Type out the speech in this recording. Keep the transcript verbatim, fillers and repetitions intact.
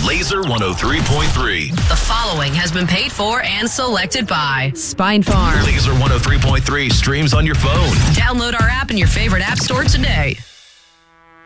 Laser one oh three point three. The following has been paid for and selected by Spine Farm. Laser one oh three point three streams on your phone. Download our app in your favorite app store today.